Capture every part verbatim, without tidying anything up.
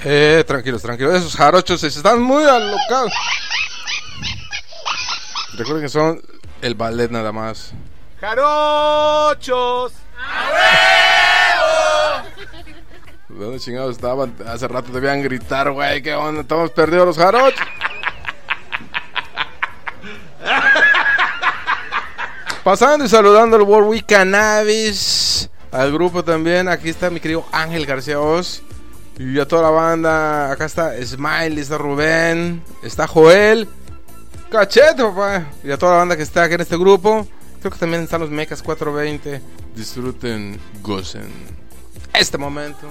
Eh, tranquilos, tranquilos. Esos jarochos están muy alocados. Recuerden que son el ballet nada más. ¡Jarochos! ¿Dónde chingados estaban? Hace rato debían gritar, güey. ¿Qué onda? Estamos perdidos los jarochos. Pasando y saludando al World Week Cannabis. Al grupo también. Aquí está mi querido Ángel García Oz. Y a toda la banda. Acá está Smiley, está Rubén, está Joel. Cachete, papá. Y a toda la banda que está aquí en este grupo. Creo que también están los Mecas cuatrocientos veinte. Disfruten, gocen este momento.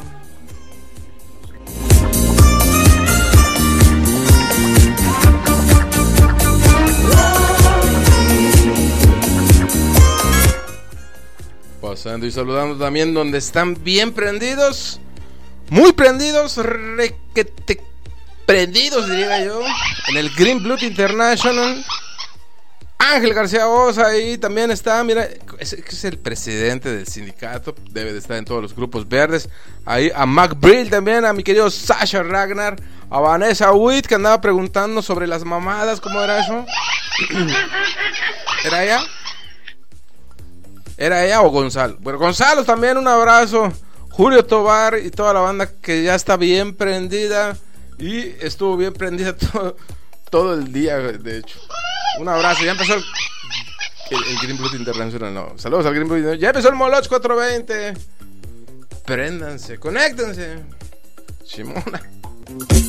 Pasando y saludando también donde están bien prendidos. Muy prendidos. Requete prendidos, diría yo. En el Green Blood International. Ángel García Oz ahí también está. Mira, es, es el presidente del sindicato. Debe de estar en todos los grupos verdes. Ahí a Mac Brill también. A mi querido Sasha Ragnar. A Vanessa Witt, que andaba preguntando sobre las mamadas. ¿Cómo era eso? ¿Era ella? ¿Era ella o Gonzalo? Bueno, Gonzalo también, un abrazo. Julio Tobar y toda la banda que ya está bien prendida. Y estuvo bien prendida todo, todo el día, de hecho. Un abrazo, ya empezó el, el, el Green Blood International. No, saludos al Green Blood. Ya empezó el Moloch cuatrocientos veinte. Préndanse, conéctense. Simona.